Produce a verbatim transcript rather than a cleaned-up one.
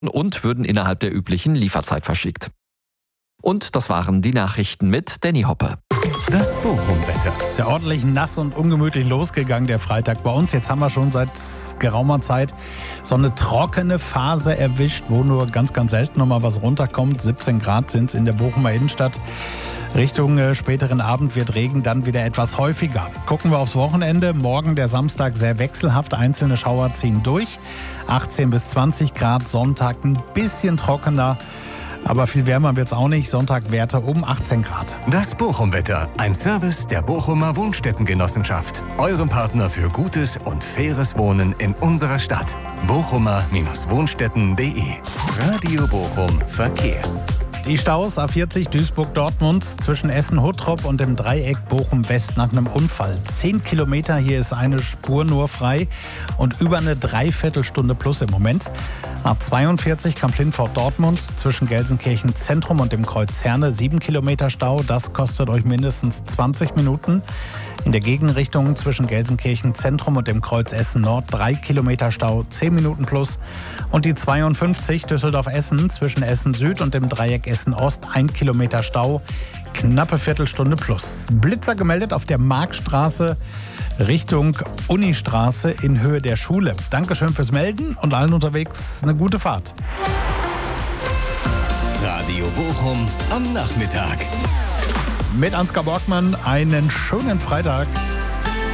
und würden innerhalb der üblichen Lieferzeit verschickt. Und das waren die Nachrichten mit Danny Hoppe. Das Bochum-Wetter. Ist ja ordentlich nass und ungemütlich losgegangen, der Freitag bei uns. Jetzt haben wir schon seit geraumer Zeit so eine trockene Phase erwischt, wo nur ganz, ganz selten noch mal was runterkommt. siebzehn Grad sind es in der Bochumer Innenstadt. Richtung äh, späteren Abend wird Regen dann wieder etwas häufiger. Gucken wir aufs Wochenende. Morgen der Samstag sehr wechselhaft. Einzelne Schauer ziehen durch. achtzehn bis zwanzig Grad. Sonntag ein bisschen trockener. Aber viel wärmer wird's auch nicht. Sonntag Werte um achtzehn Grad. Das Bochum-Wetter. Ein Service der Bochumer Wohnstättengenossenschaft. Eurem Partner für gutes und faires Wohnen in unserer Stadt. bochumer Wohnstätten punkt de. Radio Bochum Verkehr. Die Staus A vierzig Duisburg-Dortmund zwischen Essen-Huttrop und dem Dreieck Bochum-West nach einem Unfall. Zehn Kilometer, hier ist eine Spur nur frei und über eine Dreiviertelstunde plus im Moment. A zweiundvierzig Kamp-Lindfort-Dortmund zwischen Gelsenkirchen Zentrum und dem Kreuz Herne. Sieben Kilometer Stau, das kostet euch mindestens zwanzig Minuten. In der Gegenrichtung zwischen Gelsenkirchen Zentrum und dem Kreuz Essen Nord drei Kilometer Stau, zehn Minuten plus. Und die zweiundfünfzig Düsseldorf-Essen zwischen Essen Süd und dem Dreieck Essen Ost, ein Kilometer Stau, knappe Viertelstunde plus. Blitzer gemeldet auf der Markstraße Richtung Unistraße in Höhe der Schule. Dankeschön fürs Melden und allen unterwegs eine gute Fahrt. Radio Bochum am Nachmittag. Mit Ansgar Borgmann einen schönen Freitag.